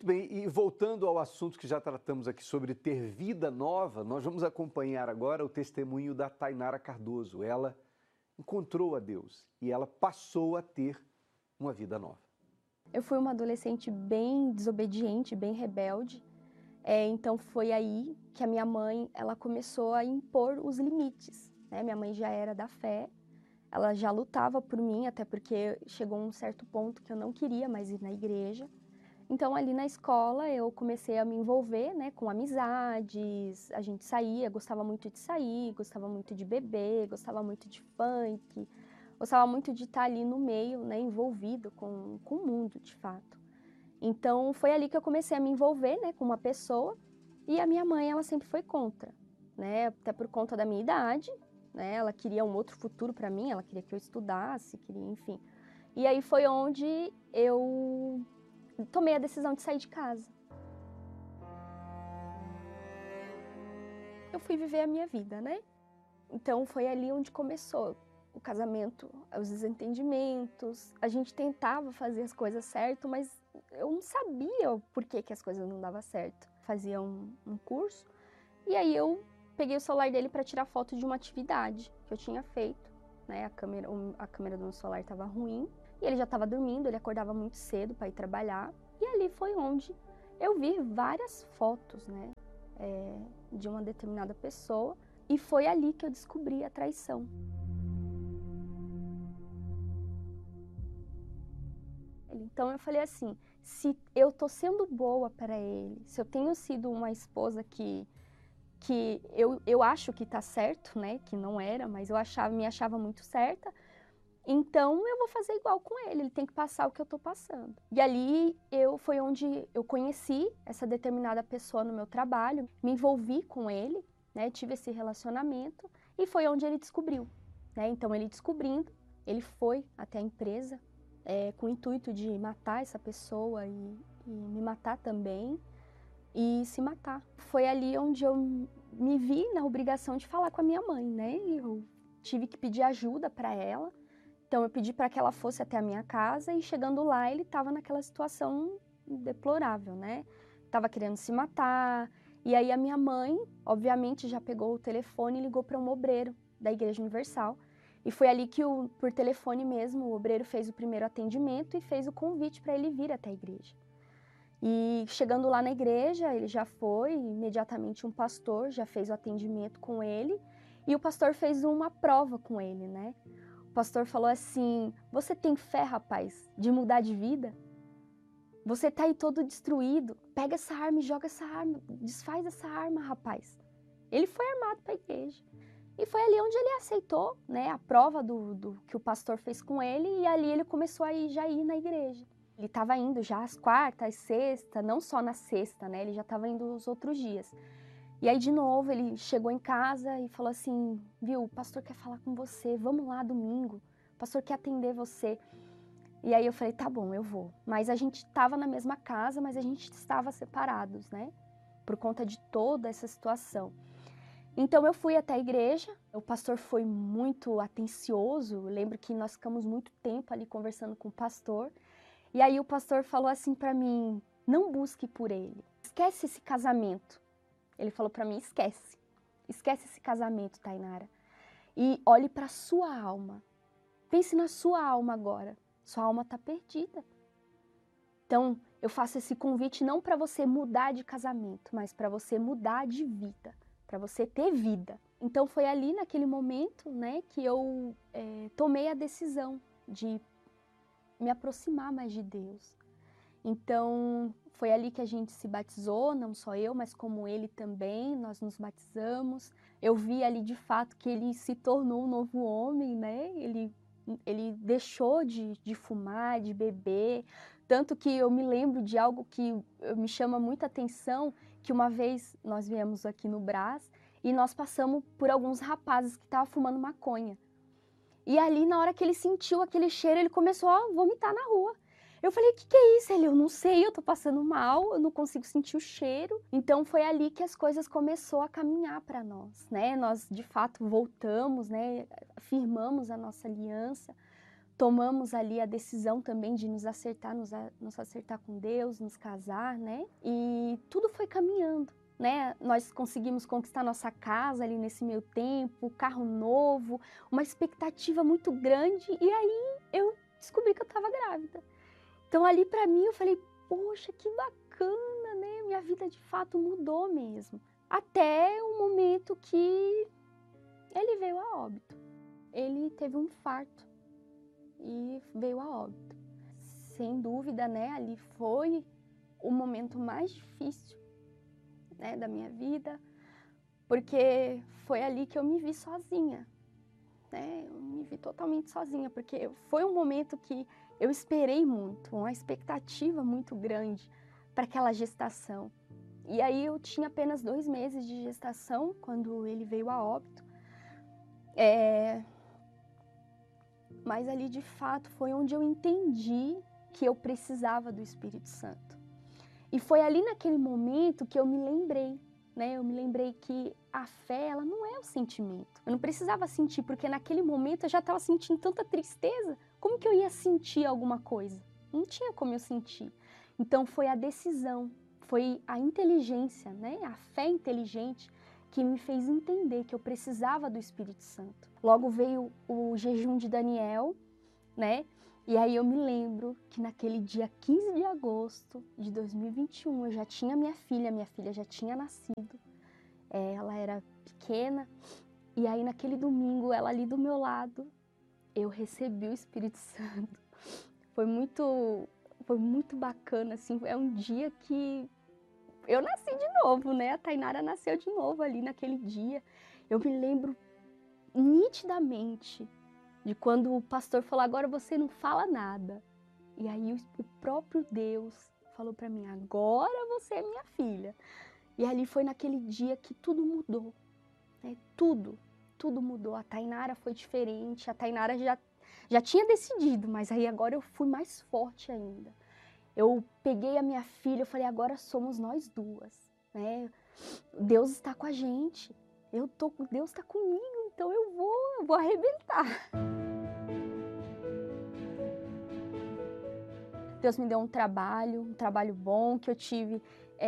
Muito bem, e voltando ao assunto que já tratamos aqui sobre ter vida nova, nós vamos acompanhar agora o testemunho da Tainara Cardoso. Ela encontrou a Deus e ela passou a ter uma vida nova. Eu fui uma adolescente bem desobediente, bem rebelde. Então foi aí que a minha mãe ela começou a impor os limites, né? Minha mãe já era da fé, ela já lutava por mim, até porque chegou um certo ponto que eu não queria mais ir na igreja. Então ali na escola eu comecei a me envolver, né, com amizades, a gente saía, gostava muito de sair, gostava muito de beber, gostava muito de funk, gostava muito de estar ali no meio, né, envolvido com o mundo, de fato. Então foi ali que eu comecei a me envolver, né, com uma pessoa, e a minha mãe ela sempre foi contra, né, até por conta da minha idade, né, ela queria um outro futuro para mim, ela queria que eu estudasse, queria, enfim. E aí foi onde eu tomei a decisão de sair de casa. Eu fui viver a minha vida, né? Então foi ali onde começou o casamento, os desentendimentos. A gente tentava fazer as coisas certo, mas eu não sabia o porquê que as coisas não davam certo. Fazia um curso e aí eu peguei o celular dele para tirar foto de uma atividade que eu tinha feito, né? A câmera do meu celular estava ruim e ele já estava dormindo, ele acordava muito cedo para ir trabalhar. E ali foi onde eu vi várias fotos, né? De uma determinada pessoa. E foi ali que eu descobri a traição. Então eu falei assim, se eu tô sendo boa para ele, se eu tenho sido uma esposa que eu acho que tá certo, né, que não era, mas eu me achava muito certa, então eu vou fazer igual com ele tem que passar o que eu tô passando. E ali foi onde eu conheci essa determinada pessoa no meu trabalho, me envolvi com ele, né, tive esse relacionamento e foi onde ele descobriu, né? Então ele descobrindo, ele foi até a empresa com o intuito de matar essa pessoa e me matar também e se matar. Foi ali onde eu me vi na obrigação de falar com a minha mãe, né? E eu tive que pedir ajuda para ela. Então eu pedi para que ela fosse até a minha casa e chegando lá ele estava naquela situação deplorável, né? Tava querendo se matar. E aí a minha mãe, obviamente, já pegou o telefone e ligou para um obreiro da Igreja Universal. E foi ali que, por telefone mesmo, o obreiro fez o primeiro atendimento e fez o convite para ele vir até a igreja. E chegando lá na igreja, ele já foi, imediatamente um pastor já fez o atendimento com ele. E o pastor fez uma prova com ele, né? O pastor falou assim, você tem fé, rapaz, de mudar de vida? Você tá aí todo destruído, pega essa arma e joga essa arma, desfaz essa arma, rapaz. Ele foi armado para a igreja. E foi ali onde ele aceitou, né, a prova do que o pastor fez com ele, e ali ele começou a ir na igreja. Ele estava indo já às quartas, às sextas, não só na sexta, né, ele já estava indo os outros dias. E aí, de novo, ele chegou em casa e falou assim, viu, o pastor quer falar com você, vamos lá domingo, o pastor quer atender você. E aí eu falei, tá bom, eu vou. Mas a gente estava na mesma casa, mas a gente estava separados, né, por conta de toda essa situação. Então eu fui até a igreja, o pastor foi muito atencioso, eu lembro que nós ficamos muito tempo ali conversando com o pastor, e aí o pastor falou assim para mim, não busque por ele, esquece esse casamento. Ele falou para mim, esquece esse casamento, Tainara, e olhe para sua alma, pense na sua alma agora, sua alma está perdida. Então eu faço esse convite não para você mudar de casamento, mas para você mudar de vida. Para você ter vida. Então foi ali naquele momento, né, que eu tomei a decisão de me aproximar mais de Deus. Então foi ali que a gente se batizou, não só eu, mas como ele também, nós nos batizamos. Eu vi ali de fato que ele se tornou um novo homem, né, ele deixou de fumar, de beber, tanto que eu me lembro de algo que me chama muita atenção, que uma vez nós viemos aqui no Brás e nós passamos por alguns rapazes que estavam fumando maconha. E ali, na hora que ele sentiu aquele cheiro, ele começou a vomitar na rua. Eu falei, o que é isso? Ele, eu não sei, eu tô passando mal, eu não consigo sentir o cheiro. Então foi ali que as coisas começaram a caminhar para nós, né? Nós, de fato, voltamos, né? Firmamos a nossa aliança. tomamos ali a decisão também de nos acertar com Deus, nos casar, né? E tudo foi caminhando, né? Nós conseguimos conquistar nossa casa ali nesse meio tempo, carro novo, uma expectativa muito grande, e aí eu descobri que eu estava grávida. Então ali para mim eu falei, poxa, que bacana, né? Minha vida de fato mudou mesmo. Até o momento que ele veio a óbito. Ele teve um infarto e veio a óbito. Sem dúvida, né, ali foi o momento mais difícil, né, da minha vida, porque foi ali que eu me vi sozinha, né, eu me vi totalmente sozinha, porque foi um momento que eu esperei muito, uma expectativa muito grande para aquela gestação. E aí eu tinha apenas 2 meses de gestação quando ele veio a óbito. Mas ali, de fato, foi onde eu entendi que eu precisava do Espírito Santo. E foi ali naquele momento que eu me lembrei, né? Eu me lembrei que a fé, ela não é o sentimento. Eu não precisava sentir, porque naquele momento eu já estava sentindo tanta tristeza. Como que eu ia sentir alguma coisa? Não tinha como eu sentir. Então foi a decisão, foi a inteligência, né? A fé inteligente que me fez entender que eu precisava do Espírito Santo. Logo veio o jejum de Daniel, né? E aí eu me lembro que naquele dia 15 de agosto de 2021, eu já tinha minha filha já tinha nascido, ela era pequena, e aí naquele domingo, ela ali do meu lado, eu recebi o Espírito Santo. Foi muito bacana, assim, é um dia que eu nasci de novo, né? A Tainara nasceu de novo ali naquele dia. Eu me lembro nitidamente de quando o pastor falou, agora você não fala nada. E aí o próprio Deus falou para mim, agora você é minha filha. E ali foi naquele dia que tudo mudou, né? Tudo mudou. A Tainara foi diferente, a Tainara já tinha decidido, mas aí agora eu fui mais forte ainda. Eu peguei a minha filha, eu falei, agora somos nós duas, né? Deus está com a gente, Deus está comigo, então eu vou arrebentar. Deus me deu um trabalho bom, que eu tive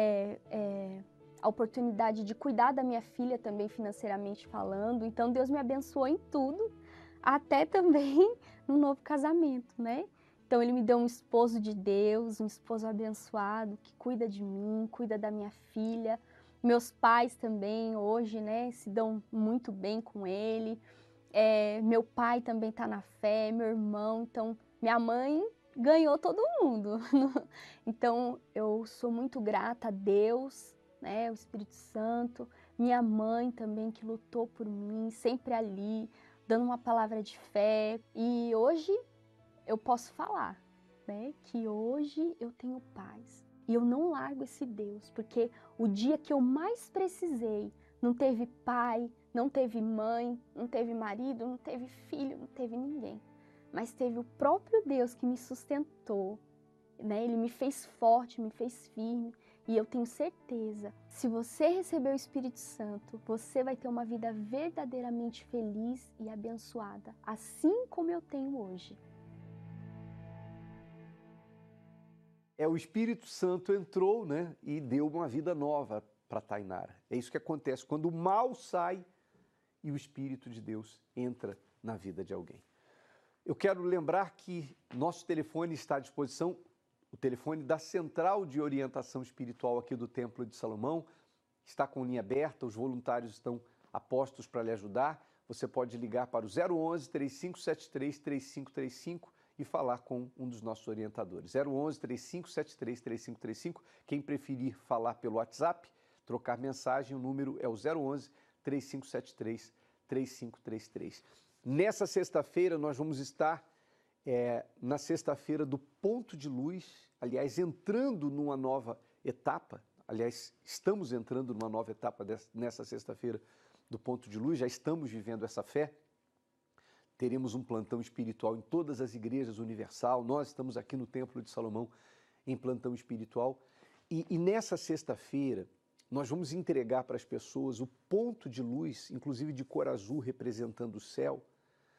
a oportunidade de cuidar da minha filha também financeiramente falando. Então Deus me abençoou em tudo, até também no novo casamento, né? Então Ele me deu um esposo de Deus, um esposo abençoado, que cuida de mim, cuida da minha filha. Meus pais também hoje, né, se dão muito bem com Ele. Meu pai também está na fé, meu irmão, então minha mãe ganhou todo mundo. Então eu sou muito grata a Deus, né, o Espírito Santo, minha mãe também que lutou por mim, sempre ali, dando uma palavra de fé. E hoje eu posso falar, né, que hoje eu tenho paz. E eu não largo esse Deus, porque o dia que eu mais precisei, não teve pai, não teve mãe, não teve marido, não teve filho, não teve ninguém. Mas teve o próprio Deus que me sustentou, né? Ele me fez forte, me fez firme. E eu tenho certeza, se você receber o Espírito Santo, você vai ter uma vida verdadeiramente feliz e abençoada, assim como eu tenho hoje. O Espírito Santo entrou, né, e deu uma vida nova para Tainara. É isso que acontece quando o mal sai e o Espírito de Deus entra na vida de alguém. Eu quero lembrar que nosso telefone está à disposição, o telefone da Central de Orientação Espiritual aqui do Templo de Salomão, está com linha aberta, os voluntários estão a postos para lhe ajudar. Você pode ligar para o 011-3573-3535 e falar com um dos nossos orientadores. 011-3573-3535. Quem preferir falar pelo WhatsApp, trocar mensagem, o número é o 011-3573-3533. Nessa sexta-feira, nós vamos estar na sexta-feira do Ponto de Luz, aliás, entrando numa nova etapa, estamos entrando numa nova etapa nessa sexta-feira do Ponto de Luz, já estamos vivendo essa fé. Teremos um plantão espiritual em todas as igrejas universal, nós estamos aqui no Templo de Salomão em plantão espiritual. E nessa sexta-feira, nós vamos entregar para as pessoas o ponto de luz, inclusive de cor azul representando o céu,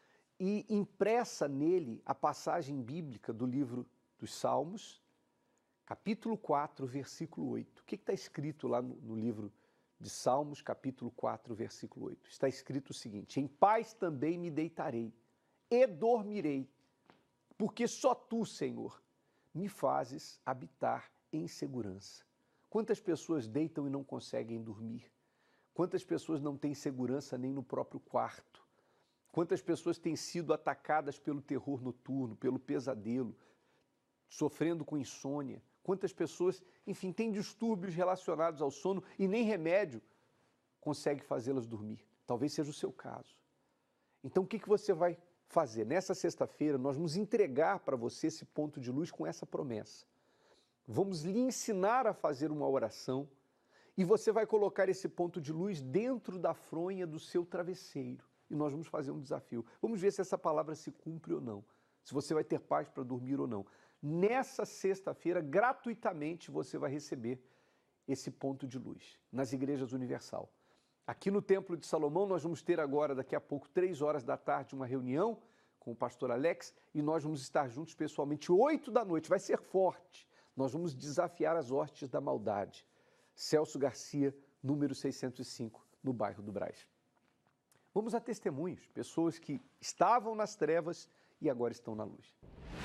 e impressa nele a passagem bíblica do livro dos Salmos, capítulo 4, versículo 8. O que está escrito lá no livro de Salmos, capítulo 4, versículo 8? Está escrito o seguinte: em paz também me deitarei e dormirei, porque só tu, Senhor, me fazes habitar em segurança. Quantas pessoas deitam e não conseguem dormir? Quantas pessoas não têm segurança nem no próprio quarto? Quantas pessoas têm sido atacadas pelo terror noturno, pelo pesadelo, sofrendo com insônia? Quantas pessoas, enfim, têm distúrbios relacionados ao sono e nem remédio consegue fazê-las dormir? Talvez seja o seu caso. Então, o que você vai fazer? Nessa sexta-feira, nós vamos entregar para você esse ponto de luz com essa promessa. Vamos lhe ensinar a fazer uma oração e você vai colocar esse ponto de luz dentro da fronha do seu travesseiro. E nós vamos fazer um desafio. Vamos ver se essa palavra se cumpre ou não. Se você vai ter paz para dormir ou não. Nessa sexta-feira, gratuitamente, você vai receber esse ponto de luz nas igrejas Universal. Aqui no Templo de Salomão, nós vamos ter agora, daqui a pouco, 3 horas da tarde, uma reunião com o pastor Alex e nós vamos estar juntos pessoalmente 8 da noite. Vai ser forte. Nós vamos desafiar as hostes da maldade. Celso Garcia, número 605, no bairro do Brás. Vamos a testemunhos, pessoas que estavam nas trevas e agora estão na luz.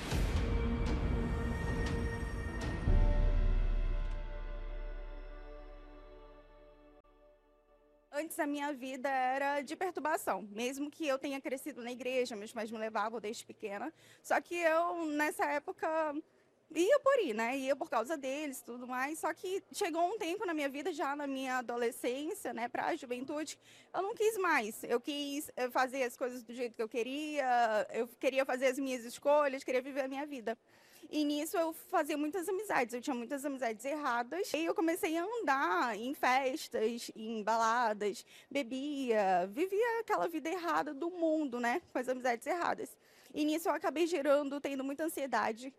Antes a minha vida era de perturbação, mesmo que eu tenha crescido na igreja, meus pais me levavam desde pequena, só que eu nessa época ia por ir, né? Ia por causa deles, tudo mais. Só que chegou um tempo na minha vida, já na minha adolescência, né, para a juventude, eu não quis mais. Eu quis fazer as coisas do jeito que eu queria fazer as minhas escolhas, queria viver a minha vida. E nisso eu fazia muitas amizades, eu tinha muitas amizades erradas. E eu comecei a andar em festas, em baladas, bebia, vivia aquela vida errada do mundo, né, com as amizades erradas. E nisso eu acabei tendo muita ansiedade,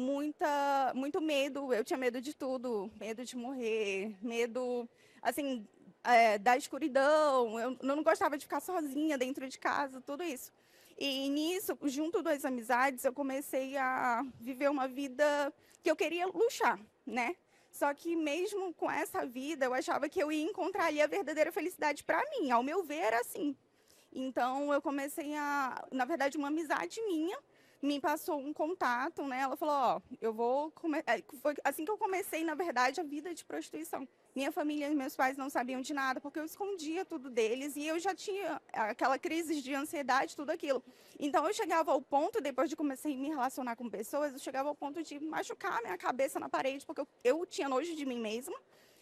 muito medo. Eu tinha medo de tudo, medo de morrer, medo, assim, da escuridão. Eu não gostava de ficar sozinha dentro de casa, tudo isso. E nisso, junto das amizades, eu comecei a viver uma vida que eu queria luxar, né? Só que mesmo com essa vida, eu achava que eu ia encontrar ali a verdadeira felicidade para mim. Ao meu ver, era assim. Então, eu comecei na verdade, uma amizade minha me passou um contato, né? Ela falou, ó, foi assim que eu comecei, na verdade, a vida de prostituição. Minha família e meus pais não sabiam de nada, porque eu escondia tudo deles e eu já tinha aquela crise de ansiedade, tudo aquilo. Então, eu chegava ao ponto, depois de comecei a me relacionar com pessoas, eu chegava ao ponto de machucar a minha cabeça na parede, porque eu tinha nojo de mim mesma.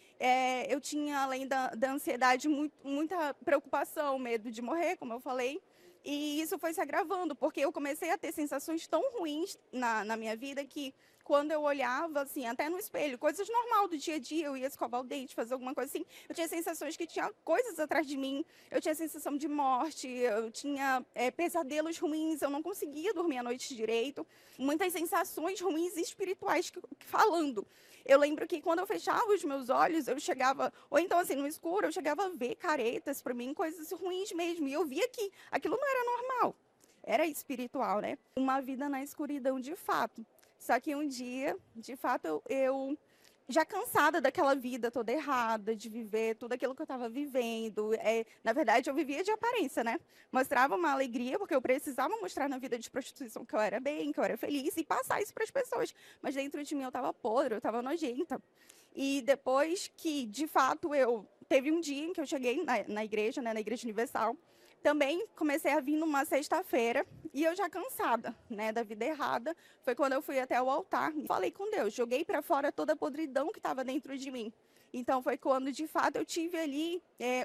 Eu tinha, além da ansiedade, muita preocupação, medo de morrer, como eu falei. E isso foi se agravando, porque eu comecei a ter sensações tão ruins na minha vida que quando eu olhava, assim, até no espelho, coisas normais do dia a dia, eu ia escovar o dente, fazer alguma coisa assim, eu tinha sensações que tinha coisas atrás de mim, eu tinha sensação de morte, eu tinha pesadelos ruins, eu não conseguia dormir à noite direito, muitas sensações ruins espirituais falando. Eu lembro que quando eu fechava os meus olhos, eu chegava, ou então assim, no escuro, eu chegava a ver caretas para mim, coisas ruins mesmo, e eu via que aquilo não era normal, era espiritual, né? Uma vida na escuridão de fato. Só que um dia, de fato, eu já cansada daquela vida toda errada, de viver tudo aquilo que eu estava vivendo. Na verdade, eu vivia de aparência, né? Mostrava uma alegria, porque eu precisava mostrar na vida de prostituição que eu era bem, que eu era feliz, e passar isso para as pessoas. Mas dentro de mim eu estava podre, eu estava nojenta. E depois que, de fato, teve um dia em que eu cheguei na igreja, né, na Igreja Universal, também comecei a vir numa sexta-feira e eu já cansada, né, da vida errada, foi quando eu fui até o altar e falei com Deus, joguei para fora toda a podridão que estava dentro de mim. Então foi quando, de fato, eu tive ali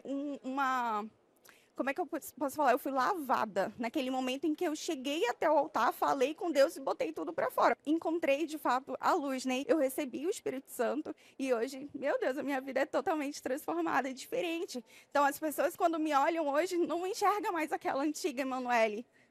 como é que eu posso falar? Eu fui lavada naquele momento em que eu cheguei até o altar, falei com Deus e botei tudo para fora. Encontrei, de fato, a luz, né? Eu recebi o Espírito Santo e hoje, meu Deus, a minha vida é totalmente transformada, é diferente. Então, as pessoas, quando me olham hoje, não enxergam mais aquela antiga Emanuele,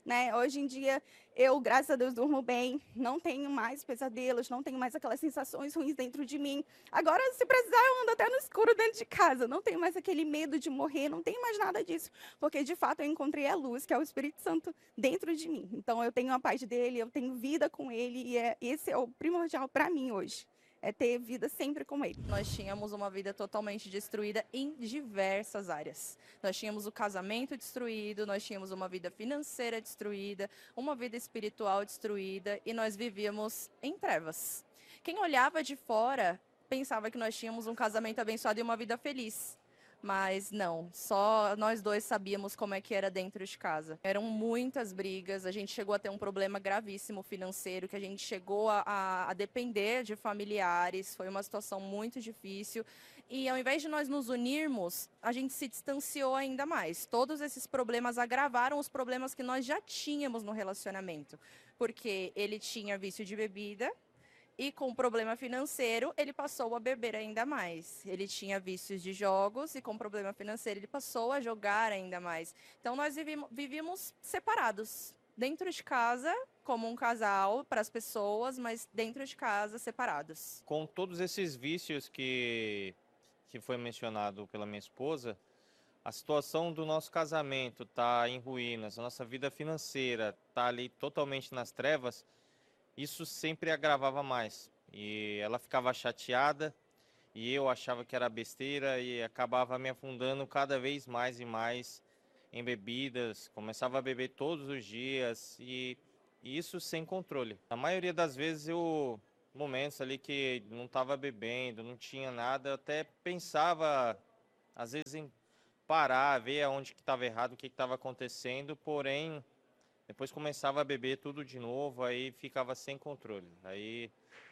né? Hoje em dia, eu, graças a Deus, durmo bem, não tenho mais pesadelos, não tenho mais aquelas sensações ruins dentro de mim. Agora, se precisar, eu ando até no escuro dentro de casa, não tenho mais aquele medo de morrer, não tenho mais nada disso, porque de fato eu encontrei a luz, que é o Espírito Santo, dentro de mim. Então, eu tenho a paz dele, eu tenho vida com ele, e esse é o primordial para mim hoje. É ter vida sempre com ele. Nós tínhamos uma vida totalmente destruída em diversas áreas. Nós tínhamos o casamento destruído, nós tínhamos uma vida financeira destruída, uma vida espiritual destruída e nós vivíamos em trevas. Quem olhava de fora pensava que nós tínhamos um casamento abençoado e uma vida feliz. Mas não, só nós dois sabíamos como é que era dentro de casa. Eram muitas brigas, a gente chegou a ter um problema gravíssimo financeiro, que a gente chegou a depender de familiares, foi uma situação muito difícil. E ao invés de nós nos unirmos, a gente se distanciou ainda mais. Todos esses problemas agravaram os problemas que nós já tínhamos no relacionamento. Porque ele tinha vício de bebida, e com o problema financeiro, ele passou a beber ainda mais. Ele tinha vícios de jogos e com problema financeiro, ele passou a jogar ainda mais. Então, nós vivíamos separados. Dentro de casa, como um casal para as pessoas, mas dentro de casa, separados. Com todos esses vícios que foi mencionado pela minha esposa, a situação do nosso casamento está em ruínas, a nossa vida financeira está ali totalmente nas trevas, isso sempre agravava mais. E ela ficava chateada e eu achava que era besteira e acabava me afundando cada vez mais e mais em bebidas. Começava a beber todos os dias e isso sem controle. Na maioria das vezes momentos ali que não estava bebendo, não tinha nada, eu até pensava às vezes em parar, ver aonde que estava errado, o que estava acontecendo, porém depois começava a beber tudo de novo, aí ficava sem controle. Aí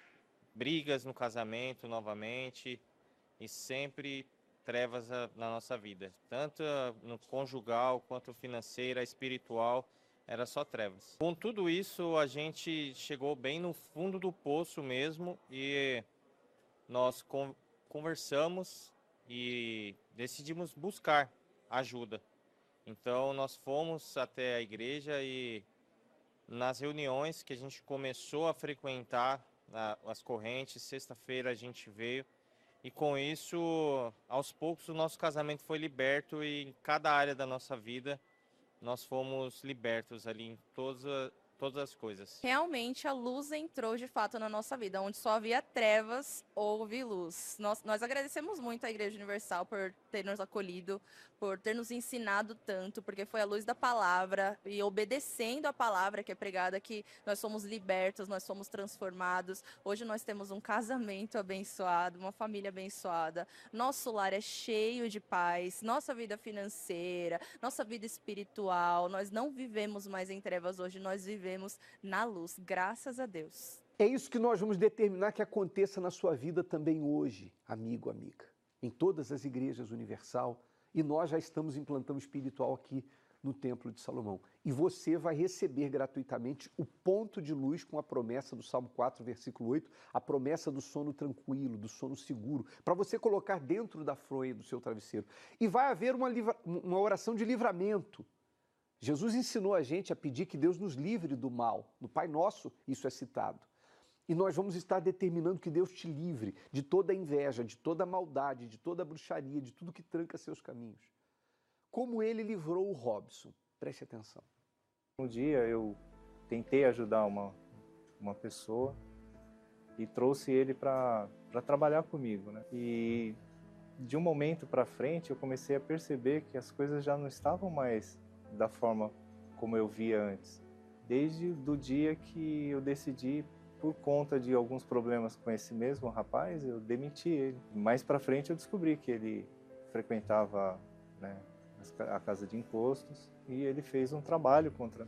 brigas no casamento novamente e sempre trevas na nossa vida. Tanto no conjugal, quanto financeira, espiritual, era só trevas. Com tudo isso, a gente chegou bem no fundo do poço mesmo e nós conversamos e decidimos buscar ajuda. Então, nós fomos até a igreja e nas reuniões que a gente começou a frequentar as correntes, sexta-feira a gente veio e com isso, aos poucos, o nosso casamento foi liberto e em cada área da nossa vida nós fomos libertos ali em todas as coisas. Realmente a luz entrou de fato na nossa vida, onde só havia trevas, houve luz. Nós agradecemos muito à Igreja Universal por ter nos acolhido, por ter nos ensinado tanto, porque foi a luz da palavra e obedecendo a palavra que é pregada que nós somos libertos, nós somos transformados. Hoje nós temos um casamento abençoado, uma família abençoada, nosso lar é cheio de paz, nossa vida financeira, nossa vida espiritual, nós não vivemos mais em trevas hoje, nós vivemos na luz, graças a Deus. É isso que nós vamos determinar que aconteça na sua vida também hoje, amigo, amiga. Em todas as igrejas Universal, e nós já estamos implantando espiritual aqui no Templo de Salomão. E você vai receber gratuitamente o ponto de luz com a promessa do Salmo 4, versículo 8, a promessa do sono tranquilo, do sono seguro, para você colocar dentro da fronha do seu travesseiro. E vai haver uma oração de livramento. Jesus ensinou a gente a pedir que Deus nos livre do mal. No Pai Nosso, isso é citado. E nós vamos estar determinando que Deus te livre de toda inveja, de toda maldade, de toda bruxaria, de tudo que tranca seus caminhos. Como ele livrou o Robson. Preste atenção. Um dia eu tentei ajudar uma pessoa e trouxe ele para trabalhar comigo, né? E de um momento para frente eu comecei a perceber que as coisas já não estavam mais da forma como eu via antes. Desde o dia que eu decidi, por conta de alguns problemas com esse mesmo rapaz, eu demiti ele. Mais para frente eu descobri que ele frequentava, né, a casa de impostos e ele fez um trabalho contra mim.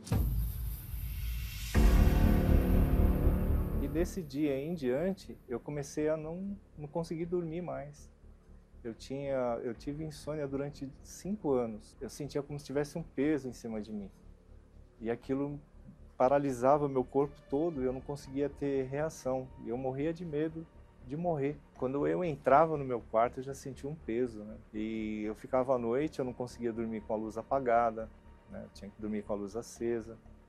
E desse dia em diante eu comecei a não conseguir dormir mais. Eu tive insônia durante 5 anos. Eu sentia como se tivesse um peso em cima de mim. E aquilo paralisava meu corpo todo e eu não conseguia ter reação. E eu morria de medo de morrer. Quando eu entrava no meu quarto, eu já sentia um peso, né? E eu ficava à noite, eu não conseguia dormir com a luz apagada, né? Eu tinha que dormir com a luz acesa.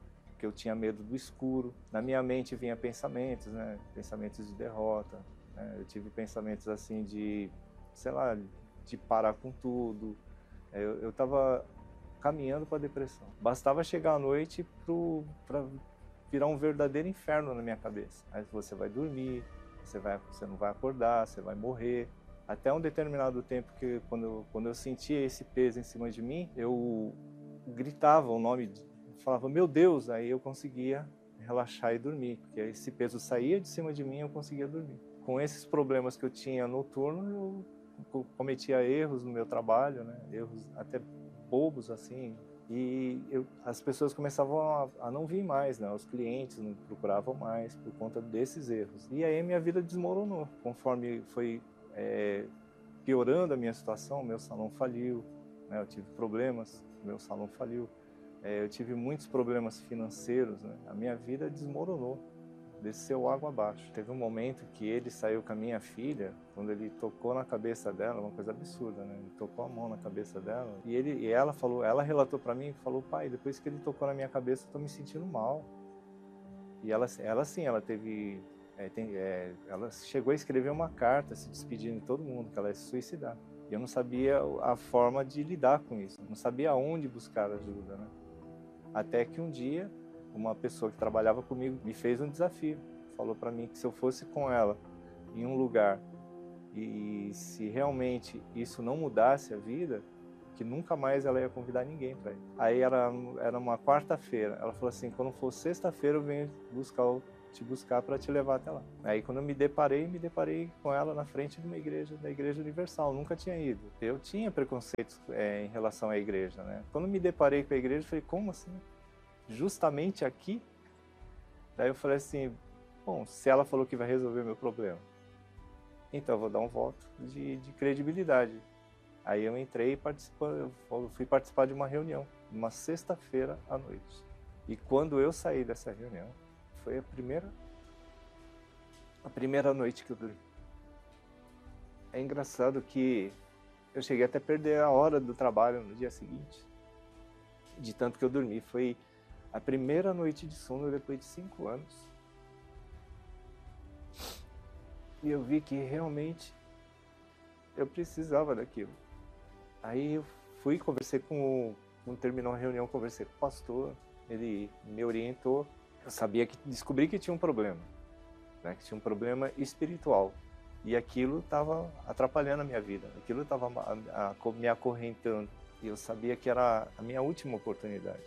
porque eu tinha medo do escuro. Na minha mente vinha pensamentos, né? Pensamentos de derrota, né? Eu tive pensamentos assim de, sei lá, de parar com tudo. Eu estava caminhando para a depressão. Bastava chegar à noite para virar um verdadeiro inferno na minha cabeça. Aí você vai dormir, você não vai acordar, você vai morrer. Até um determinado tempo que quando eu sentia esse peso em cima de mim, eu gritava o nome, falava, meu Deus, aí eu conseguia relaxar e dormir, porque esse peso saía de cima de mim e eu conseguia dormir. Com esses problemas que eu tinha noturno, eu cometia erros no meu trabalho, né? Erros até bobos assim, e as pessoas começavam a não vir mais, né? Os clientes não procuravam mais por conta desses erros. E aí minha vida desmoronou, conforme foi piorando a minha situação. Meu salão faliu, né? Eu tive problemas, meu salão faliu, eu tive muitos problemas financeiros, né? A minha vida desmoronou, desceu água abaixo. Teve um momento que ele saiu com a minha filha, quando ele tocou na cabeça dela, uma coisa absurda, né? Ele tocou a mão na cabeça dela e ela relatou para mim, falou, pai, depois que ele tocou na minha cabeça, eu tô me sentindo mal. E ela teve ela chegou a escrever uma carta se despedindo de todo mundo, que ela ia se suicidar. E eu não sabia a forma de lidar com isso, não sabia onde buscar ajuda, né? Até que um dia, uma pessoa que trabalhava comigo me fez um desafio. Falou para mim que se eu fosse com ela em um lugar e se realmente isso não mudasse a vida, que nunca mais ela ia convidar ninguém para ir. Aí era uma quarta-feira. Ela falou assim, quando for sexta-feira eu venho te buscar para te levar até lá. Aí quando eu me deparei com ela na frente de uma igreja, da Igreja Universal. Nunca tinha ido. Eu tinha preconceitos em relação à igreja, né? Quando me deparei com a igreja, eu falei, como assim? Justamente aqui? Daí eu falei assim, bom, se ela falou que vai resolver meu problema, então eu vou dar um voto de credibilidade. Aí eu entrei e fui participar de uma reunião, uma sexta-feira à noite. E quando eu saí dessa reunião, foi a primeira noite que eu dormi. É engraçado que eu cheguei até a perder a hora do trabalho no dia seguinte, de tanto que eu dormi. Foi a primeira noite de sono depois de 5 anos. E eu vi que realmente eu precisava daquilo. Aí eu conversei quando terminou a reunião, conversei com o pastor, ele me orientou. Eu descobri que tinha um problema, né? Que tinha um problema espiritual. E aquilo estava atrapalhando a minha vida, aquilo estava me acorrentando. E eu sabia que era a minha última oportunidade.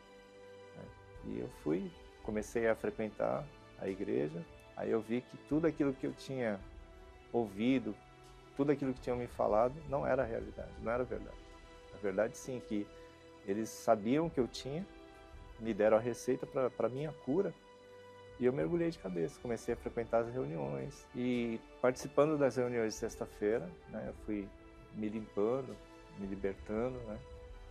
E eu comecei a frequentar a igreja. Aí eu vi que tudo aquilo que eu tinha ouvido, tudo aquilo que tinham me falado, não era realidade, não era verdade. A verdade, sim, que eles sabiam que eu tinha, me deram a receita para a minha cura, e eu mergulhei de cabeça. Comecei a frequentar as reuniões, e participando das reuniões de sexta-feira, né, eu fui me limpando, me libertando, né,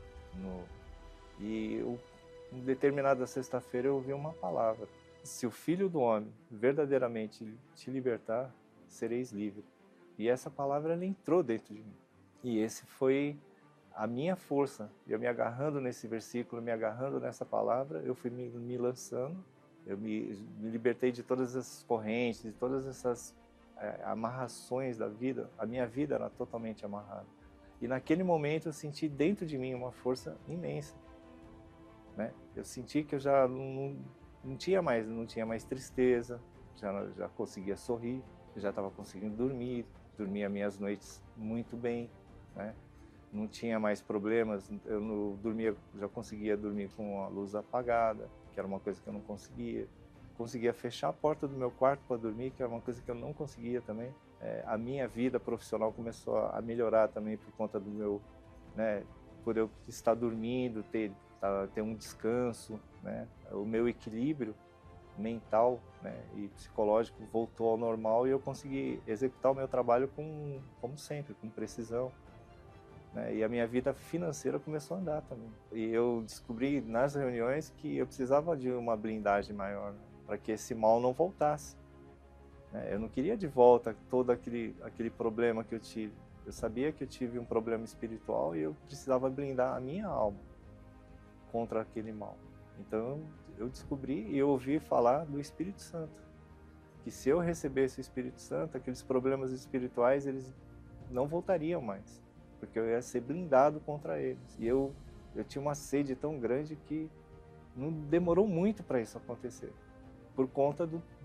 em determinada sexta-feira eu ouvi uma palavra: se o Filho do Homem verdadeiramente te libertar, sereis livre. E essa palavra, ela entrou dentro de mim. E esse foi a minha força. Eu me agarrando nesse versículo, me agarrando nessa palavra, eu fui me lançando, eu me libertei de todas essas correntes, de todas essas amarrações da vida. A minha vida era totalmente amarrada. E naquele momento eu senti dentro de mim uma força imensa, né? Eu senti que eu já não tinha mais tristeza, já conseguia sorrir, eu já estava conseguindo dormir as minhas noites muito bem, né? Não tinha mais problemas, já conseguia dormir com a luz apagada, que era uma coisa que eu não conseguia. Conseguia fechar a porta do meu quarto para dormir, que era uma coisa que eu não conseguia também. A minha vida profissional começou a melhorar também por conta do meu, né, por eu estar dormindo, ter um descanso, né? O meu equilíbrio mental, né, e psicológico voltou ao normal, e eu consegui executar o meu trabalho como sempre, com precisão, né? E a minha vida financeira começou a andar também. E eu descobri nas reuniões que eu precisava de uma blindagem maior, né, para que esse mal não voltasse, né? Eu não queria de volta todo aquele problema que eu tive. Eu sabia que eu tive um problema espiritual e eu precisava blindar a minha alma contra aquele mal. Então eu descobri e eu ouvi falar do Espírito Santo. Que se eu recebesse o Espírito Santo, aqueles problemas espirituais, eles não voltariam mais. Porque eu ia ser blindado contra eles. E eu tinha uma sede tão grande que não demorou muito para isso acontecer. Por conta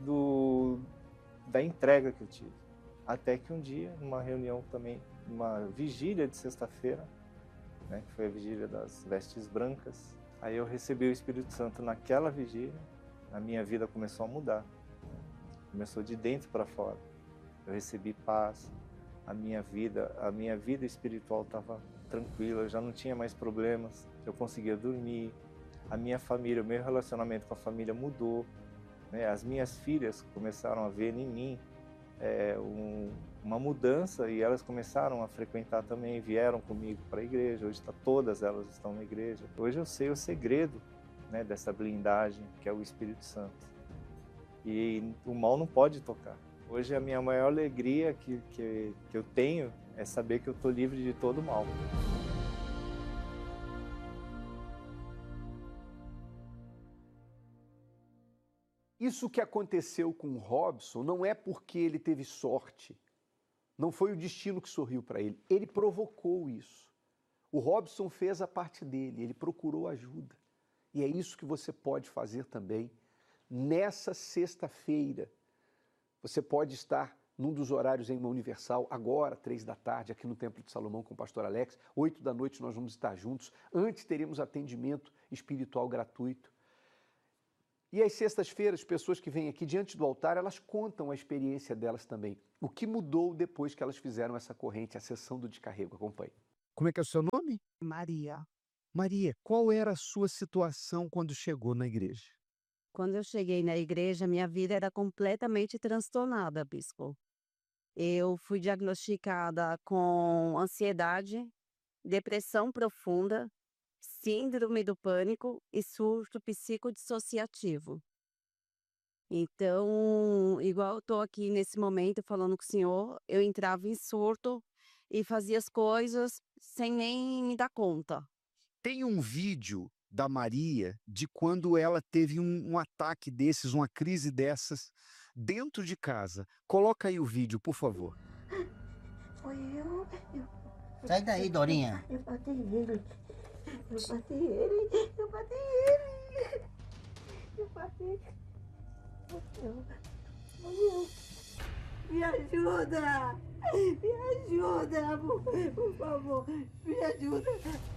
da entrega que eu tive. Até que um dia, numa reunião também, uma vigília de sexta-feira, né, que foi a vigília das vestes brancas, aí eu recebi o Espírito Santo naquela vigília, a minha vida começou a mudar. Começou de dentro para fora. Eu recebi paz, a minha vida espiritual estava tranquila, eu já não tinha mais problemas, eu conseguia dormir, a minha família, o meu relacionamento com a família mudou, né? As minhas filhas começaram a ver em mim uma mudança e elas começaram a frequentar também, vieram comigo para a igreja, hoje todas elas estão na igreja. Hoje eu sei o segredo, né, dessa blindagem que é o Espírito Santo. E o mal não pode tocar. Hoje a minha maior alegria que eu tenho é saber que eu estou livre de todo mal. Isso que aconteceu com o Robson não é porque ele teve sorte. Não foi o destino que sorriu para ele. Ele provocou isso. O Robson fez a parte dele, ele procurou ajuda. E é isso que você pode fazer também. Nessa sexta-feira, você pode estar num dos horários em uma Universal, agora, 15h, aqui no Templo de Salomão com o pastor Alex. 20h nós vamos estar juntos. Antes teremos atendimento espiritual gratuito. E às sextas-feiras, pessoas que vêm aqui diante do altar, elas contam a experiência delas também. O que mudou depois que elas fizeram essa corrente, a sessão do descarrego. Acompanhe. Como é que é o seu nome? Maria. Maria, qual era a sua situação quando chegou na igreja? Quando eu cheguei na igreja, minha vida era completamente transtornada, bispo. Eu fui diagnosticada com ansiedade, depressão profunda, síndrome do pânico e surto psicodissociativo. Então, igual eu tô aqui nesse momento falando com o senhor, eu entrava em surto e fazia as coisas sem nem me dar conta. Tem um vídeo da Maria de quando ela teve um ataque desses, uma crise dessas, dentro de casa. Coloca aí o vídeo, por favor. Foi eu. Sai daí, Dorinha. Eu bati ele. Eu bati ele. Eu bati ele. Eu bati. Foi eu. Me ajuda. Me ajuda, por favor. Me ajuda.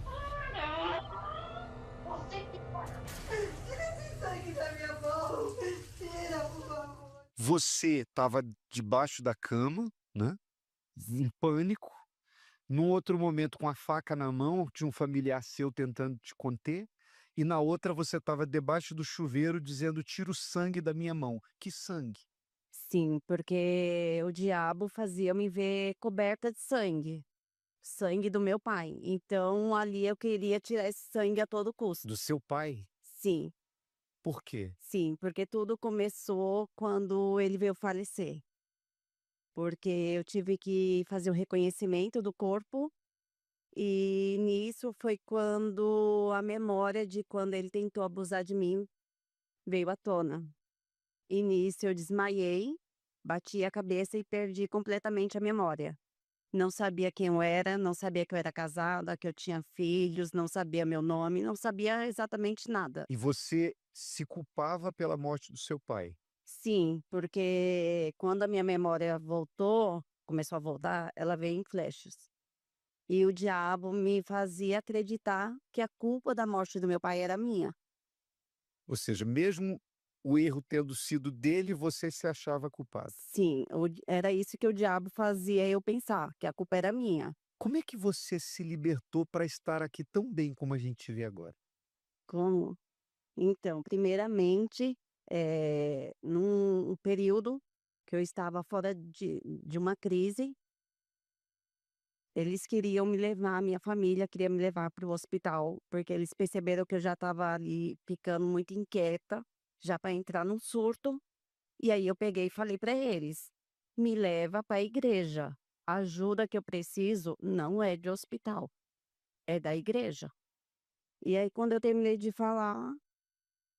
Tira esse sangue da minha mão. Tira, por favor. Você estava debaixo da cama, né? Em pânico. Num outro momento, com a faca na mão, de um familiar seu tentando te conter. E na outra, você estava debaixo do chuveiro dizendo: tira o sangue da minha mão. Que sangue? Sim, porque o diabo fazia me ver coberta de sangue. Sangue do meu pai. Então, ali eu queria tirar esse sangue a todo custo. Do seu pai? Sim, Por quê? sim, porque tudo começou quando ele veio falecer. Porque eu tive que fazer o reconhecimento do corpo e nisso foi quando a memória de quando ele tentou abusar de mim veio à tona. E nisso eu desmaiei, bati a cabeça e perdi completamente a memória. Não sabia quem eu era, não sabia que eu era casada, que eu tinha filhos, não sabia meu nome, não sabia exatamente nada. E você se culpava pela morte do seu pai? Sim, porque quando a minha memória voltou, começou a voltar, ela veio em flashes. E o diabo me fazia acreditar que a culpa da morte do meu pai era minha. Ou seja, mesmo o erro tendo sido dele, você se achava culpado. Sim, era isso que o diabo fazia eu pensar, que a culpa era minha. Como é que você se libertou para estar aqui tão bem como a gente vê agora? Como? Então, primeiramente, num período que eu estava fora de uma crise, eles queriam me levar, minha família queria me levar para o hospital, porque eles perceberam que eu já estava ali ficando muito inquieta, já para entrar num surto. E aí eu peguei e falei para eles: me leva para a igreja. A ajuda que eu preciso não é de hospital, é da igreja. E aí quando eu terminei de falar,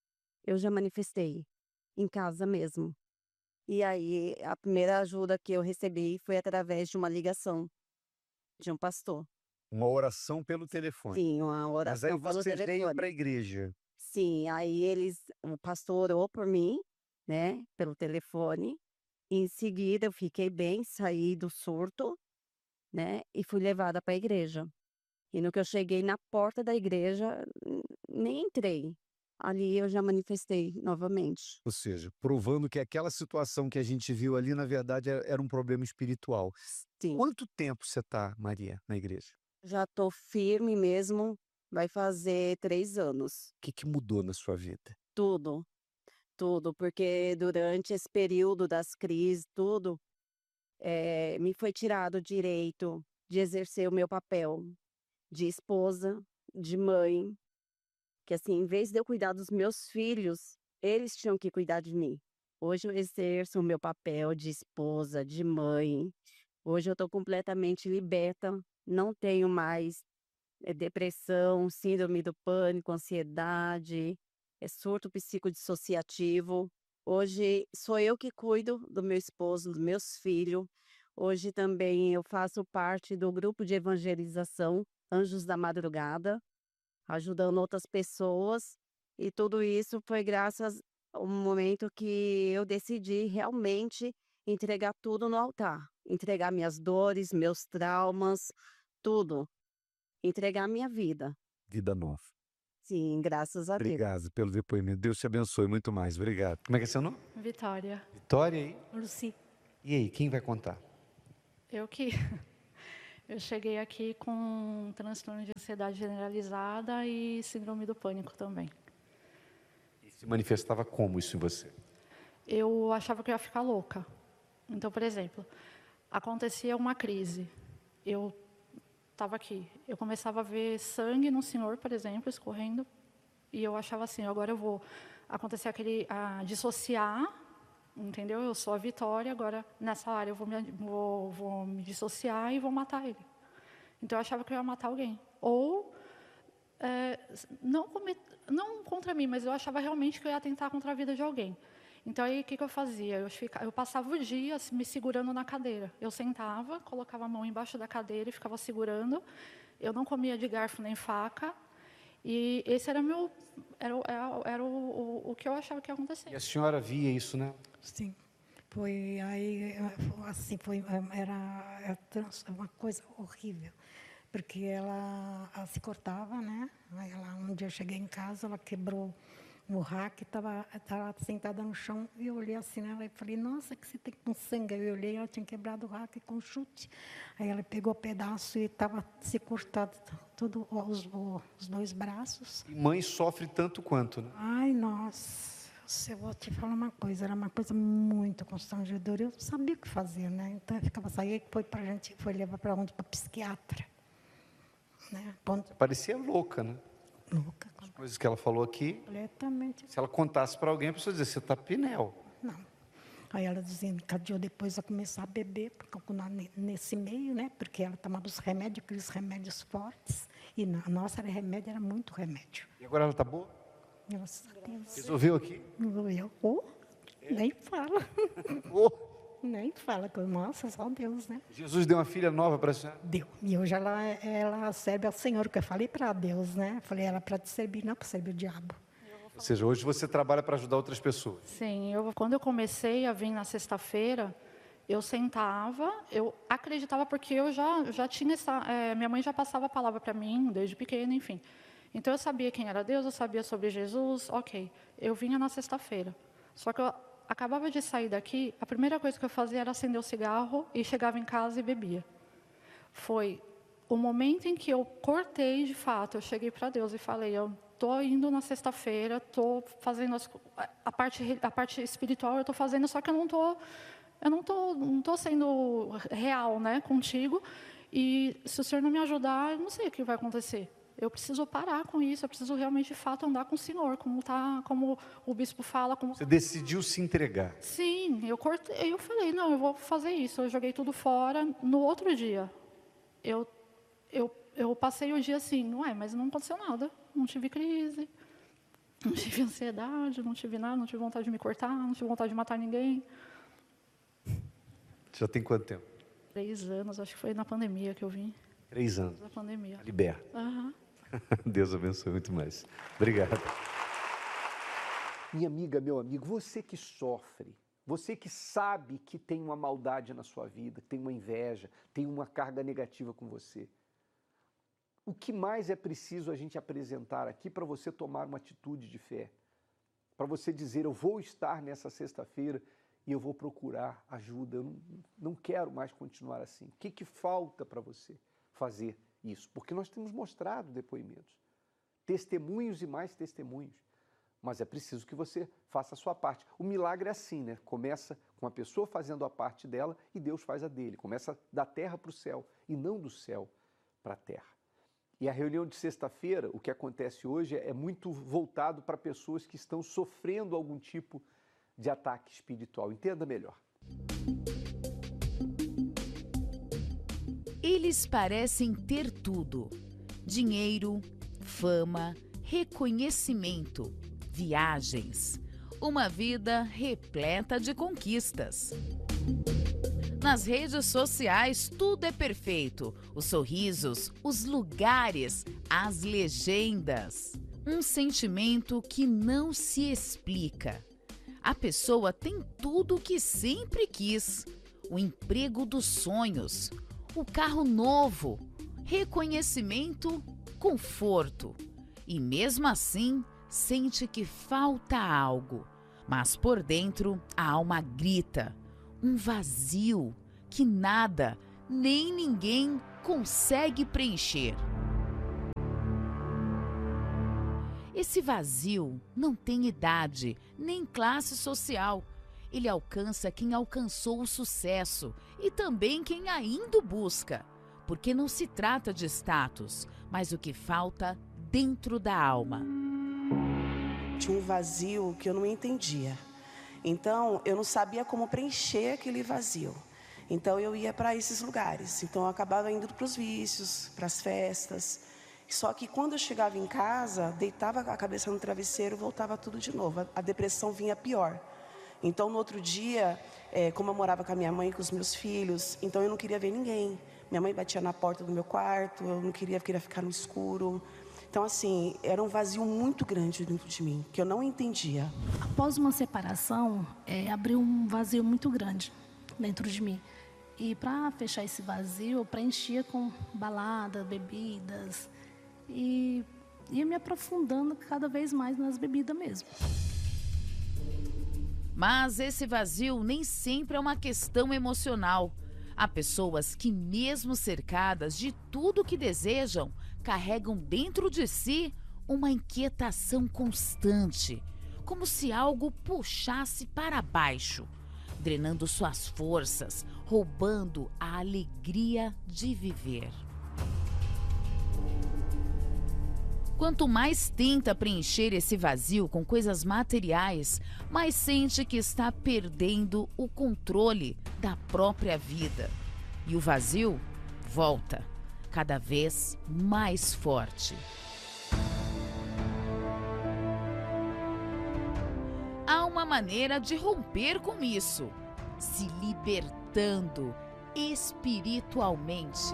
eu já manifestei, em casa mesmo. E aí, a primeira ajuda que eu recebi foi através de uma ligação de um pastor. Uma oração pelo telefone. Sim, uma Mas aí oração pelo você veio telefone. para a igreja. Sim, aí o pastor orou por mim, né, pelo telefone. Em seguida, eu fiquei bem, saí do surto, né, e fui levada para a igreja. E no que eu cheguei na porta da igreja, nem entrei. Ali eu já manifestei novamente. Ou seja, provando que aquela situação que a gente viu ali, na verdade, era um problema espiritual. Sim, Quanto tempo você está, Maria, na igreja? já estou firme mesmo, vai fazer 3 anos. O que que mudou na sua vida? Tudo, tudo, porque durante esse período das crises, tudo, me foi tirado o direito de exercer o meu papel de esposa, de mãe, que assim, em vez de eu cuidar dos meus filhos, eles tinham que cuidar de mim. Hoje eu exerço o meu papel de esposa, de mãe. Hoje eu estou completamente liberta, não tenho mais depressão, síndrome do pânico, ansiedade, surto psicodissociativo. Hoje sou eu que cuido do meu esposo, dos meus filhos. Hoje também eu faço parte do grupo de evangelização Anjos da Madrugada, ajudando outras pessoas. E tudo isso foi graças ao momento que eu decidi realmente entregar tudo no altar. Entregar minhas dores, meus traumas, tudo. Entregar minha vida. Vida nova. Sim, graças a Deus. Obrigado pelo depoimento. Deus te abençoe muito mais. Obrigado. Como é que é seu nome? Vitória. Vitória aí? Luci. E aí, quem vai contar? Eu cheguei aqui com transtorno de ansiedade generalizada e síndrome do pânico também. E se manifestava como isso em você? Eu achava que eu ia ficar louca. Então, por exemplo, acontecia uma crise. Eu estava aqui. Eu começava a ver sangue no senhor, por exemplo, escorrendo. E eu achava assim, agora eu vou acontecer dissociar, entendeu? Eu sou a Vitória, agora nessa área eu vou me dissociar e vou matar ele. Então eu achava que eu ia matar alguém. Ou, não contra mim, mas eu achava realmente que eu ia atentar contra a vida de alguém. Então aí o que eu fazia? Eu passava o dia me segurando na cadeira. Eu sentava, colocava a mão embaixo da cadeira e ficava segurando. Eu não comia de garfo nem faca. E esse era o que eu achava que ia acontecer. E a senhora via isso, né? Sim. Foi aí, assim, era uma coisa horrível. Porque ela se cortava, né? Aí um dia eu cheguei em casa, ela quebrou o rack, estava sentada no chão, e eu olhei assim nela e falei, nossa, que você tem com sangue. Eu olhei, ela tinha quebrado o rack com chute. Aí ela pegou o pedaço e estava se cortado tudo, os 2 braços. E mãe sofre tanto quanto, né? Ai, nossa, eu vou te falar uma coisa, era uma coisa muito constrangedora. Eu não sabia o que fazer, né? Então eu ficava saindo, foi levar para onde? Para psiquiatra. Né? Parecia louca, né? Louca. As coisas que ela falou aqui. Completamente. Se ela contasse para alguém, a pessoa dizia, você está pinel. Não. Aí ela desencadeou depois a começar a beber, nesse meio, né? Porque ela tomava os remédios, aqueles remédios fortes. E a nossa era muito remédio. E agora ela está boa? Graças a Deus. Resolveu aqui? Resolveu. Nem fala. Nem fala. Nossa, só Deus, né? Jesus deu uma filha nova para a senhora? Deu. E hoje ela serve ao Senhor, que eu falei para Deus, né? Falei, ela para te servir, não para servir o diabo. Ou seja, hoje você trabalha para ajudar outras pessoas. Sim, quando eu comecei a vir na sexta-feira, eu sentava, eu acreditava porque eu já tinha minha mãe já passava a palavra para mim, desde pequena, enfim. Então eu sabia quem era Deus, eu sabia sobre Jesus, ok. Eu vinha na sexta-feira. Só que eu acabava de sair daqui, a primeira coisa que eu fazia era acender o cigarro e chegava em casa e bebia. Foi o momento em que eu cortei de fato, eu cheguei para Deus e falei, eu estou indo na sexta-feira, estou fazendo a parte espiritual, eu estou fazendo, só que eu não tô sendo real, né, contigo. E se o Senhor não me ajudar, eu não sei o que vai acontecer. Eu preciso parar com isso, eu preciso realmente, de fato, andar com o Senhor, como o bispo fala. Você decidiu se entregar. Sim, eu falei, não, eu vou fazer isso. Eu joguei tudo fora. No outro dia, eu passei o dia assim, mas não aconteceu nada, não tive crise. Não tive ansiedade, não tive nada, não tive vontade de me cortar, não tive vontade de matar ninguém. Já tem quanto tempo? 3 anos, acho que foi na pandemia que eu vim. 3 anos. Na pandemia. Liberta. Aham. Deus abençoe muito mais. Obrigado. Minha amiga, meu amigo, você que sofre, você que sabe que tem uma maldade na sua vida, tem uma inveja, tem uma carga negativa com você, o que mais é preciso a gente apresentar aqui para você tomar uma atitude de fé? Para você dizer, eu vou estar nessa sexta-feira e eu vou procurar ajuda, eu não quero mais continuar assim. O que falta para você fazer isso? Porque nós temos mostrado depoimentos, testemunhos e mais testemunhos. Mas é preciso que você faça a sua parte. O milagre é assim, né? Começa com a pessoa fazendo a parte dela e Deus faz a dele. Começa da terra para o céu e não do céu para a terra. E a reunião de sexta-feira, o que acontece hoje é muito voltado para pessoas que estão sofrendo algum tipo de ataque espiritual. Entenda melhor. Eles parecem ter tudo: dinheiro, fama, reconhecimento, viagens, uma vida repleta de conquistas. Nas redes sociais, tudo é perfeito: os sorrisos, os lugares, as legendas. Um sentimento que não se explica. A pessoa tem tudo o que sempre quis: o emprego dos sonhos, o carro novo, reconhecimento, conforto. E mesmo assim, sente que falta algo. Mas por dentro, a alma grita. Um vazio que nada, nem ninguém consegue preencher. Esse vazio não tem idade, nem classe social. Ele alcança quem alcançou o sucesso e também quem ainda o busca. Porque não se trata de status, mas o que falta dentro da alma. Tinha um vazio que eu não entendia. Então, eu não sabia como preencher aquele vazio. Então, eu ia para esses lugares. Então, eu acabava indo para os vícios, para as festas. Só que quando eu chegava em casa, deitava a cabeça no travesseiro, voltava tudo de novo. A depressão vinha pior. Então, no outro dia, como eu morava com a minha mãe e com os meus filhos, então eu não queria ver ninguém. Minha mãe batia na porta do meu quarto, eu não queria ficar no escuro. Então, assim, era um vazio muito grande dentro de mim, que eu não entendia. Após uma separação, abriu um vazio muito grande dentro de mim. E para fechar esse vazio, eu preenchia com balada, bebidas. E ia me aprofundando cada vez mais nas bebidas mesmo. Mas esse vazio nem sempre é uma questão emocional. Há pessoas que, mesmo cercadas de tudo que desejam, carregam dentro de si uma inquietação constante, como se algo puxasse para baixo, drenando suas forças, roubando a alegria de viver. Quanto mais tenta preencher esse vazio com coisas materiais, mais sente que está perdendo o controle da própria vida. E o vazio volta, cada vez mais forte. Há uma maneira de romper com isso, se libertando espiritualmente.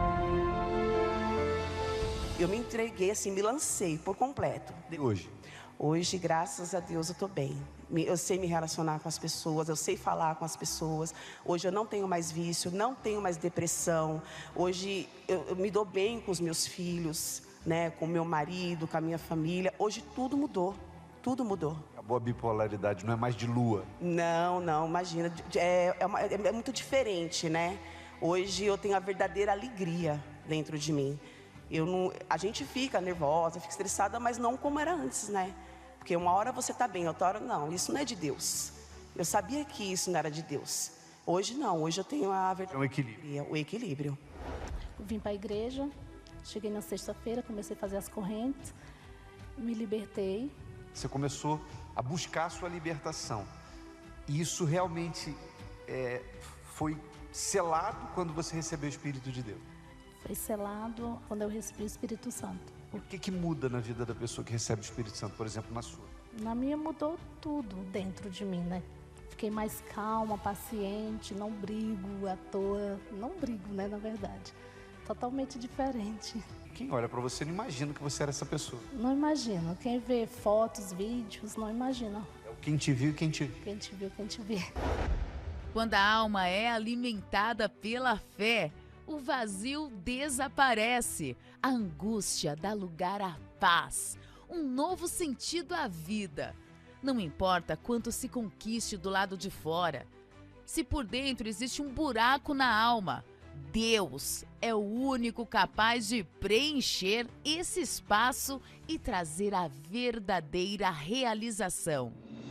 Eu me entreguei, assim, me lancei por completo. E hoje? Hoje, graças a Deus, eu estou bem. Eu sei me relacionar com as pessoas, eu sei falar com as pessoas. Hoje eu não tenho mais vício, não tenho mais depressão. Hoje eu me dou bem com os meus filhos, né, com o meu marido, com a minha família. Hoje tudo mudou, tudo mudou. Acabou a bipolaridade, não é mais de lua. Não, imagina, é muito diferente, né? Hoje eu tenho a verdadeira alegria dentro de mim. A gente fica nervosa, fica estressada, mas não como era antes, né? Porque uma hora você está bem, outra hora não. Isso não é de Deus. Eu sabia que isso não era de Deus. Hoje não, hoje eu tenho a verdadeira alegria, o equilíbrio. Eu vim para a igreja, cheguei na sexta-feira, comecei a fazer as correntes, me libertei. Você começou a buscar a sua libertação. E isso realmente foi selado quando você recebeu o Espírito de Deus? Foi selado quando eu recebi o Espírito Santo. O que muda na vida da pessoa que recebe o Espírito Santo, por exemplo, na sua? Na minha mudou tudo dentro de mim, né? Fiquei mais calma, paciente, não brigo à toa. Não brigo, né, na verdade. Totalmente diferente. Quem olha para você não imagina que você era essa pessoa. Não imagino. Quem vê fotos, vídeos, não imagina. Quem te viu e quem te vê. Quem te viu, quem te vê. Quando a alma é alimentada pela fé, o vazio desaparece, a angústia dá lugar à paz, um novo sentido à vida. Não importa quanto se conquiste do lado de fora, se por dentro existe um buraco na alma, Deus é o único capaz de preencher esse espaço e trazer a verdadeira realização.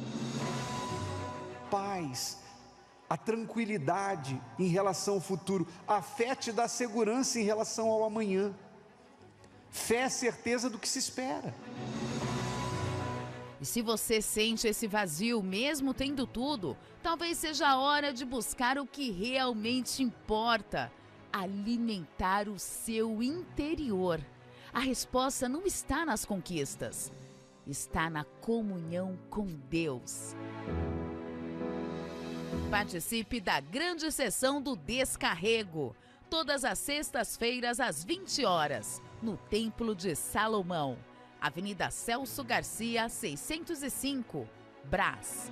Paz, a tranquilidade em relação ao futuro. A fé te dá segurança em relação ao amanhã. Fé é certeza do que se espera. E se você sente esse vazio, mesmo tendo tudo, talvez seja a hora de buscar o que realmente importa. Alimentar o seu interior. A resposta não está nas conquistas, está na comunhão com Deus. Participe da grande sessão do Descarrego, todas as sextas-feiras às 20 horas, no Templo de Salomão, Avenida Celso Garcia, 605, Brás.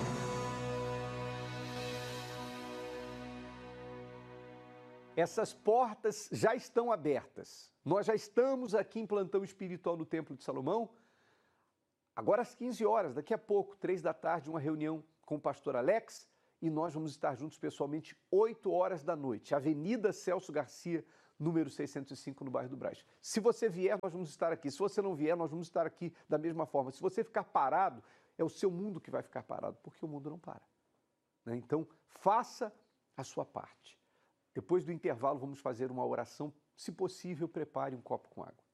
Essas portas já estão abertas. Nós já estamos aqui em plantão espiritual no Templo de Salomão. Agora às 15 horas, daqui a pouco, 3 da tarde, uma reunião com o pastor Alex. E nós vamos estar juntos pessoalmente 8 horas da noite. Avenida Celso Garcia, número 605, no bairro do Brás. Se você vier, nós vamos estar aqui. Se você não vier, nós vamos estar aqui da mesma forma. Se você ficar parado, é o seu mundo que vai ficar parado, porque o mundo não para. Então, faça a sua parte. Depois do intervalo, vamos fazer uma oração. Se possível, prepare um copo com água.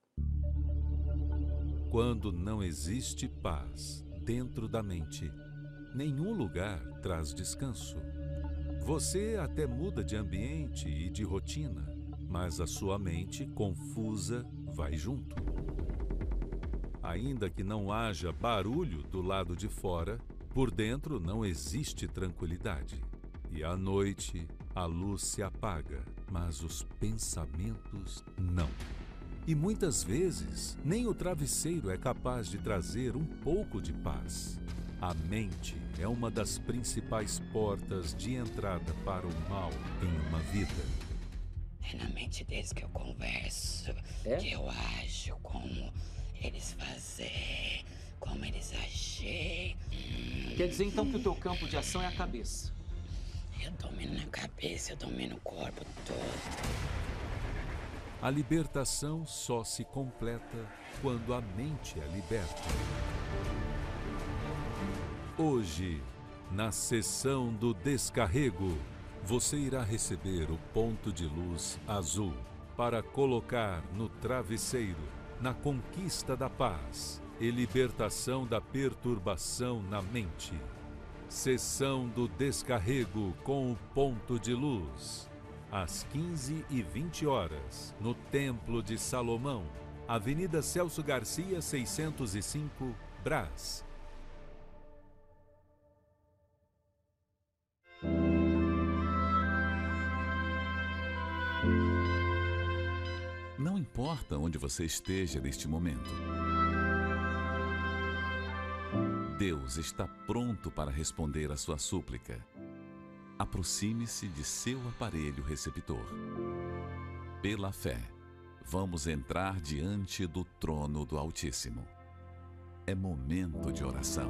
Quando não existe paz dentro da mente, nenhum lugar traz descanso. Você até muda de ambiente e de rotina, mas a sua mente confusa vai junto. Ainda que não haja barulho do lado de fora, por dentro não existe tranquilidade. E à noite, a luz se apaga, mas os pensamentos não. E muitas vezes, nem o travesseiro é capaz de trazer um pouco de paz. A mente é uma das principais portas de entrada para o mal em uma vida. É na mente deles que eu converso, que eu ajo, como eles fazem, como eles agem. Quer dizer então que o teu campo de ação é a cabeça? Eu domino a cabeça, eu domino o corpo todo. A libertação só se completa quando a mente é liberta. Hoje, na sessão do Descarrego, você irá receber o ponto de luz azul para colocar no travesseiro, na conquista da paz e libertação da perturbação na mente. Sessão do Descarrego com o ponto de luz. Às 15h20, no Templo de Salomão, Avenida Celso Garcia, 605, Brás. Não importa onde você esteja neste momento, Deus está pronto para responder a sua súplica. Aproxime-se de seu aparelho receptor. Pela fé, vamos entrar diante do trono do Altíssimo. É momento de oração.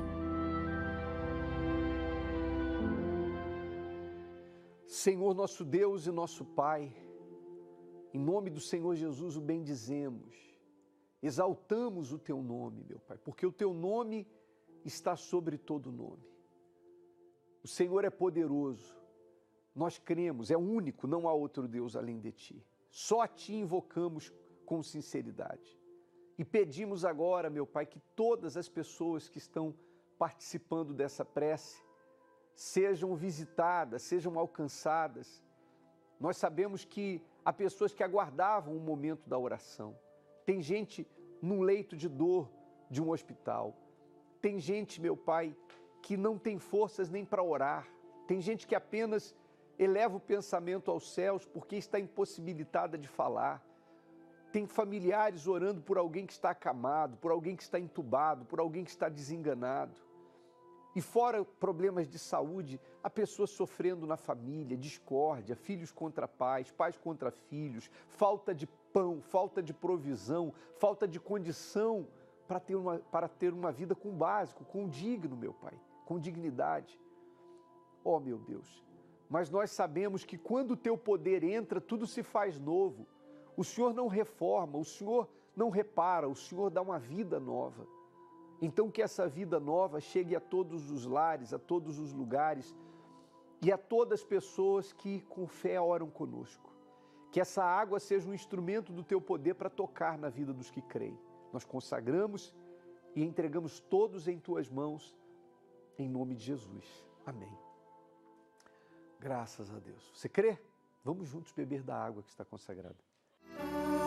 Senhor nosso Deus e nosso Pai, em nome do Senhor Jesus o bendizemos, exaltamos o Teu nome, meu Pai, porque o Teu nome está sobre todo nome. O Senhor é poderoso, nós cremos, é único, não há outro Deus além de Ti. Só a Ti invocamos com sinceridade. E pedimos agora, meu Pai, que todas as pessoas que estão participando dessa prece sejam visitadas, sejam alcançadas. Nós sabemos que há pessoas que aguardavam o momento da oração. Tem gente num leito de dor de um hospital. Tem gente, meu Pai, que não tem forças nem para orar. Tem gente que apenas eleva o pensamento aos céus porque está impossibilitada de falar. Tem familiares orando por alguém que está acamado, por alguém que está entubado, por alguém que está desenganado. E fora problemas de saúde, há pessoas sofrendo na família, discórdia, filhos contra pais, pais contra filhos, falta de pão, falta de provisão, falta de condição para ter uma vida com básico, com digno, meu Pai, com dignidade. Oh, meu Deus, mas nós sabemos que quando o Teu poder entra, tudo se faz novo. O Senhor não reforma, o Senhor não repara, o Senhor dá uma vida nova. Então que essa vida nova chegue a todos os lares, a todos os lugares e a todas as pessoas que com fé oram conosco. Que essa água seja um instrumento do Teu poder para tocar na vida dos que creem. Nós consagramos e entregamos todos em Tuas mãos, em nome de Jesus. Amém. Graças a Deus. Você crê? Vamos juntos beber da água que está consagrada.